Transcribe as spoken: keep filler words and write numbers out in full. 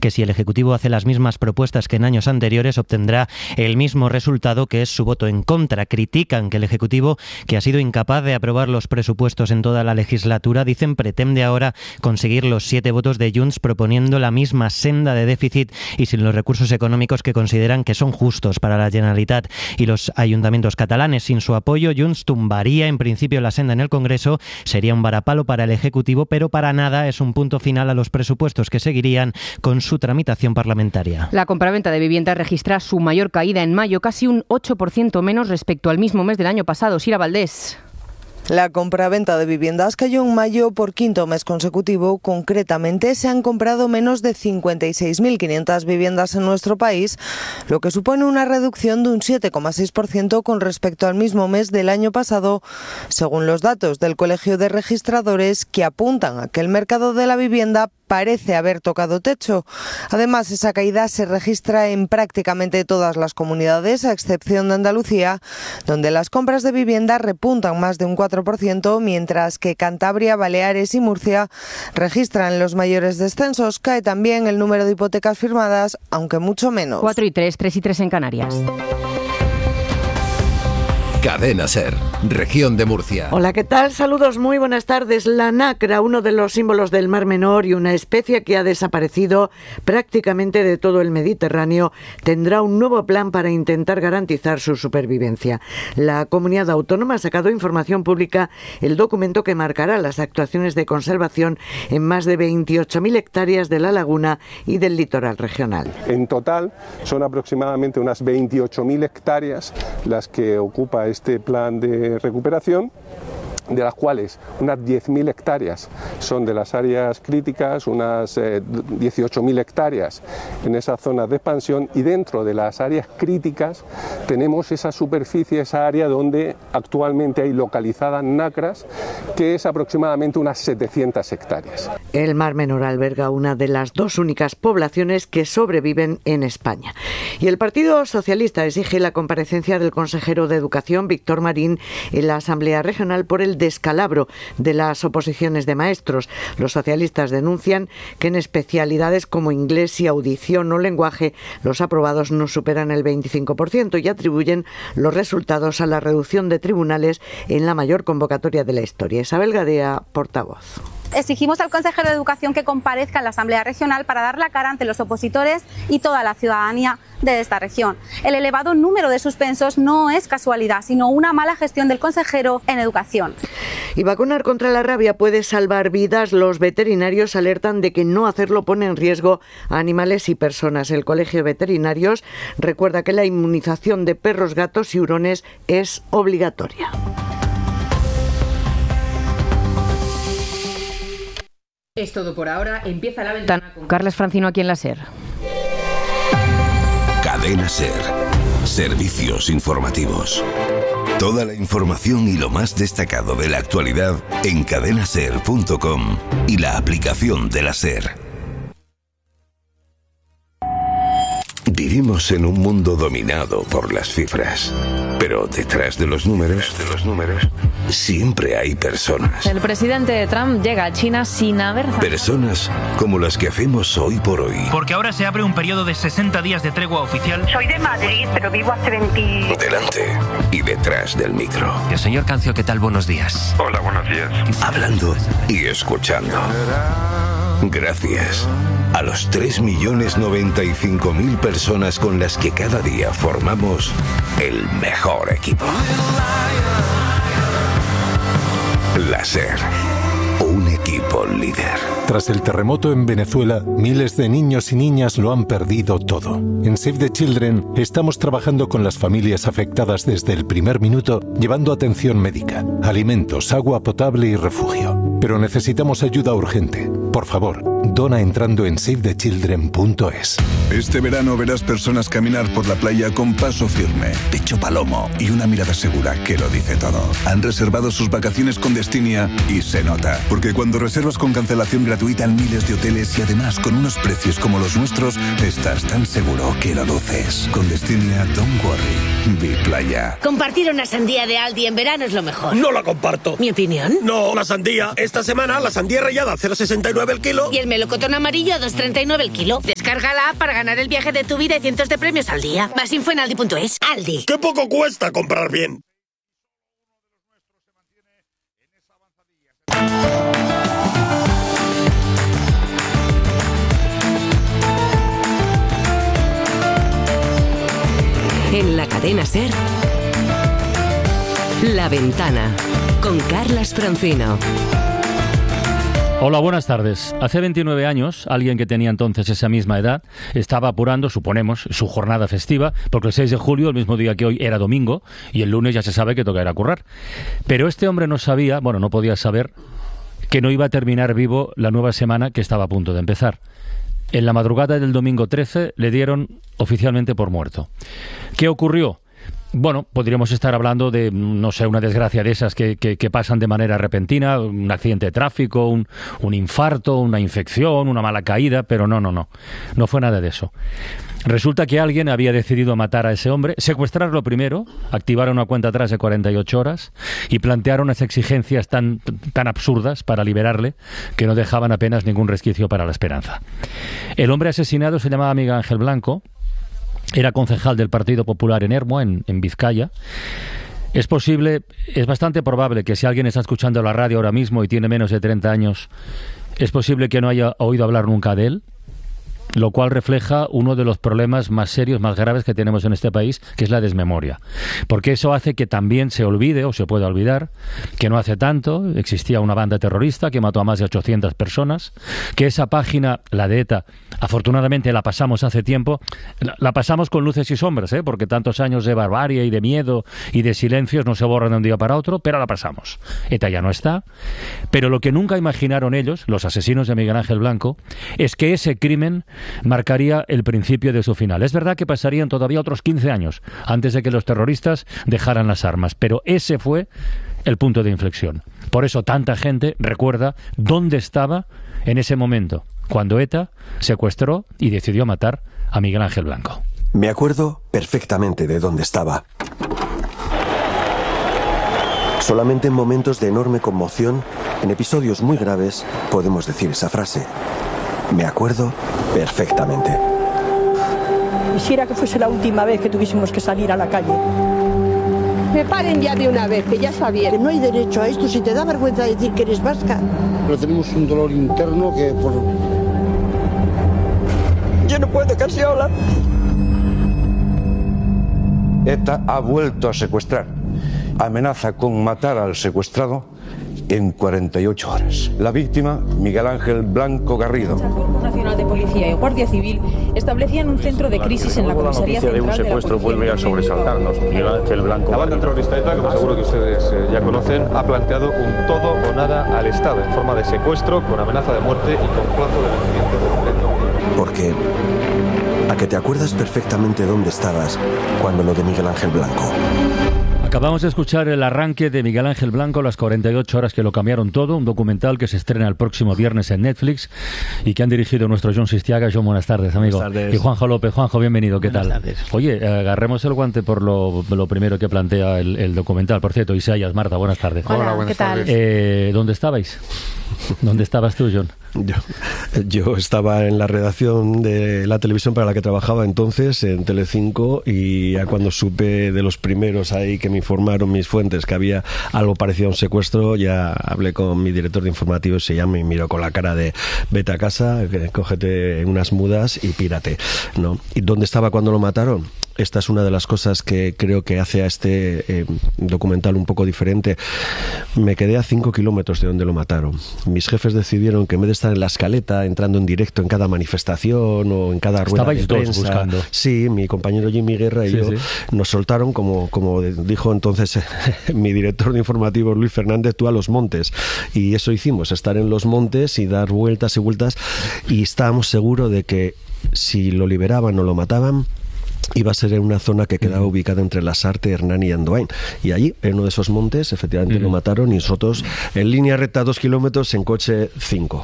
que si el Ejecutivo hace las mismas propuestas que en años anteriores obtendrá el mismo resultado, que es su voto en contra. Critican que el Ejecutivo, que ha sido incapaz de aprobar los presupuestos en toda la legislatura, dicen pretende ahora conseguir los siete votos de Junts proponiendo la misma senda de déficit y sin los recursos económicos que consideran que son justos para la Generalitat y los ayuntamientos catalanes. Sin su apoyo, Junts tumbaría en principio la senda en el Congreso, sería un varapalo para el Ejecutivo, pero para nada es un punto final a los presupuestos que seguirían con su tramitación parlamentaria. La compraventa de viviendas registra su mayor caída en mayo, casi un ocho por ciento menos respecto al mismo mes del año pasado. Sira Valdés. La compraventa de viviendas cayó en mayo por quinto mes consecutivo. Concretamente, se han comprado menos de cincuenta y seis mil quinientas viviendas en nuestro país, lo que supone una reducción de un siete coma seis por ciento con respecto al mismo mes del año pasado, según los datos del Colegio de Registradores, que apuntan a que el mercado de la vivienda parece haber tocado techo. Además, esa caída se registra en prácticamente todas las comunidades, a excepción de Andalucía, donde las compras de vivienda repuntan más de un cuatro por ciento, mientras que Cantabria, Baleares y Murcia registran los mayores descensos. Cae también el número de hipotecas firmadas, aunque mucho menos. cuatro y tres, tres y tres en Canarias. Cadena SER, región de Murcia. Hola, ¿qué tal? Saludos, muy buenas tardes. La nacra, uno de los símbolos del Mar Menor y una especie que ha desaparecido prácticamente de todo el Mediterráneo, tendrá un nuevo plan para intentar garantizar su supervivencia. La comunidad autónoma ha sacado información pública el documento que marcará las actuaciones de conservación en más de veintiocho mil hectáreas de la laguna y del litoral regional. En total son aproximadamente unas veintiocho mil hectáreas las que ocupa este plan de recuperación, de las cuales unas diez mil hectáreas son de las áreas críticas, unas eh, dieciocho mil hectáreas en esas zonas de expansión, y dentro de las áreas críticas tenemos esa superficie, esa área donde actualmente hay localizadas nacras, que es aproximadamente unas setecientas hectáreas. El Mar Menor alberga una de las dos únicas poblaciones que sobreviven en España. Y el Partido Socialista exige la comparecencia del consejero de Educación, Víctor Marín, en la Asamblea Regional por el descalabro de las oposiciones de maestros. Los socialistas denuncian que en especialidades como inglés y audición o lenguaje los aprobados no superan el veinticinco por ciento y atribuyen los resultados a la reducción de tribunales en la mayor convocatoria de la historia. Isabel Gadea, portavoz. Exigimos al consejero de Educación que comparezca en la Asamblea Regional para dar la cara ante los opositores y toda la ciudadanía de esta región. El elevado número de suspensos no es casualidad, sino una mala gestión del consejero en Educación. Y vacunar contra la rabia puede salvar vidas. Los veterinarios alertan de que no hacerlo pone en riesgo a animales y personas. El Colegio de Veterinarios recuerda que la inmunización de perros, gatos y hurones es obligatoria. Es todo por ahora. Empieza la ventana con Carles Francino aquí en la SER. Cadena SER. Servicios informativos. Toda la información y lo más destacado de la actualidad en cadena ser punto com y la aplicación de la SER. Vivimos en un mundo dominado por las cifras, pero detrás de los números, de los números, siempre hay personas. El presidente Trump llega a China sin haber... Personas como las que hacemos hoy por hoy. Porque ahora se abre un periodo de sesenta días de tregua oficial. Soy de Madrid, pero vivo hace veinte... Delante y detrás del micro. El señor Cancio, ¿qué tal? Buenos días. Hola, buenos días. Hablando y escuchando. Gracias a los tres millones noventa y cinco mil personas con las que cada día formamos el mejor equipo. La SER, un equipo líder. Tras el terremoto en Venezuela, miles de niños y niñas lo han perdido todo. En Save the Children estamos trabajando con las familias afectadas desde el primer minuto, llevando atención médica, alimentos, agua potable y refugio. Pero necesitamos ayuda urgente. Por favor, dona entrando en save the children punto es. Este verano verás personas caminar por la playa con paso firme, pecho palomo y una mirada segura que lo dice todo. Han reservado sus vacaciones con Destinia y se nota. Porque cuando reservas con cancelación gratuita en miles de hoteles y además con unos precios como los nuestros, estás tan seguro que lo luces. Con Destinia, don't worry. Be playa. Compartir una sandía de Aldi en verano es lo mejor. No la comparto. ¿Mi opinión? No, la sandía. Esta semana la sandía rallada cero coma sesenta y nueve nueve el kilo. Y el melocotón amarillo a dos treinta y nueve el kilo. Descarga la app para ganar el viaje de tu vida y cientos de premios al día. Más info en aldi punto es. Aldi. ¡Qué poco cuesta comprar bien! En la cadena SER, La Ventana, con Carlas Francino. Hola, buenas tardes. Hace veintinueve años, alguien que tenía entonces esa misma edad estaba apurando, suponemos, su jornada festiva, porque el seis de julio, el mismo día que hoy, era domingo, y el lunes ya se sabe que toca ir a currar. Pero este hombre no sabía, bueno, no podía saber, que no iba a terminar vivo la nueva semana que estaba a punto de empezar. En la madrugada del domingo trece le dieron oficialmente por muerto. ¿Qué ocurrió? Bueno, podríamos estar hablando de, no sé, una desgracia de esas que, que, que pasan de manera repentina, un accidente de tráfico, un, un infarto, una infección, una mala caída, pero no, no, no, no fue nada de eso. Resulta que alguien había decidido matar a ese hombre, secuestrarlo primero, activaron una cuenta atrás de cuarenta y ocho horas y plantearon unas exigencias tan, tan absurdas para liberarle que no dejaban apenas ningún resquicio para la esperanza. El hombre asesinado se llamaba Miguel Ángel Blanco. Era concejal del Partido Popular en Ermua, en, en Vizcaya. Es posible, es bastante probable que si alguien está escuchando la radio ahora mismo y tiene menos de treinta años, es posible que no haya oído hablar nunca de él, lo cual refleja uno de los problemas más serios, más graves que tenemos en este país, que es la desmemoria. Porque eso hace que también se olvide, o se pueda olvidar, que no hace tanto existía una banda terrorista que mató a más de ochocientas personas, que esa página, la de ETA, afortunadamente la pasamos hace tiempo, la, la pasamos con luces y sombras, ¿eh? Porque tantos años de barbarie y de miedo y de silencios no se borran de un día para otro, pero la pasamos. ETA ya no está, pero lo que nunca imaginaron ellos, los asesinos de Miguel Ángel Blanco, es que ese crimen marcaría el principio de su final. Es verdad que pasarían todavía otros quince años antes de que los terroristas dejaran las armas, pero ese fue el punto de inflexión. Por eso tanta gente recuerda dónde estaba en ese momento, cuando ETA secuestró y decidió matar a Miguel Ángel Blanco. Me acuerdo perfectamente de dónde estaba. Solamente en momentos de enorme conmoción, en episodios muy graves, podemos decir esa frase. Me acuerdo perfectamente. Quisiera que fuese la última vez que tuviésemos que salir a la calle. Me paren ya de una vez, que ya está bien. Que no hay derecho a esto, si te da vergüenza decir que eres vasca. Pero tenemos un dolor interno que por... Yo no puedo casi hablar. ETA ha vuelto a secuestrar. Amenaza con matar al secuestrado en cuarenta y ocho horas. La víctima, Miguel Ángel Blanco Garrido. El Cuerpo Nacional de Policía y Guardia Civil establecían un centro de crisis en la comisaría central de la policía. La noticia de un secuestro vuelve a sobresaltarnos. Miguel Ángel Blanco. La banda terrorista ETA, como seguro que ustedes eh, ya conocen, ha planteado un todo o nada al Estado en forma de secuestro, con amenaza de muerte y con plazo de vencimiento completo. Porque a que te acuerdas perfectamente dónde estabas cuando lo de Miguel Ángel Blanco. Acabamos de escuchar el arranque de Miguel Ángel Blanco, las cuarenta y ocho horas que lo cambiaron todo, un documental que se estrena el próximo viernes en Netflix y que han dirigido nuestro John Sistiaga. John, buenas tardes, amigo. Buenas tardes. Y Juanjo López. Juanjo, bienvenido, ¿qué buenas tal? Tardes. Oye, agarremos el guante por lo, lo primero que plantea el, el documental. Por cierto, Isaías, Marta, buenas tardes. Hola, Hola buenas ¿qué tardes. Tal? Eh, ¿Dónde estabais? ¿Dónde estabas tú, John? Yo, yo estaba en la redacción de la televisión para la que trabajaba entonces, en Telecinco, y ya cuando supe de los primeros ahí que me informaron mis fuentes que había algo parecido a un secuestro, ya hablé con mi director de informativos, se llama, y miró con la cara de vete a casa, cógete unas mudas y pírate, ¿no? ¿Y dónde estaba cuando lo mataron? Esta es una de las cosas que creo que hace a este eh, documental un poco diferente. Me quedé a cinco kilómetros de donde lo mataron. Mis jefes decidieron que en vez de estar en la escaleta, entrando en directo en cada manifestación o en cada rueda de prensa... Estabais dos buscando. Sí, mi compañero Jimmy Guerra y sí, yo sí. Nos soltaron, como, como dijo entonces mi director de informativos Luis Fernández, tú a los montes. Y eso hicimos, estar en los montes y dar vueltas y vueltas. Y estábamos seguros de que si lo liberaban o lo mataban, iba a ser en una zona que quedaba ubicada entre Lasarte, Hernani y Andoain. Y allí, en uno de esos montes, efectivamente uh-huh. lo mataron, y nosotros en línea recta dos kilómetros, en coche cinco.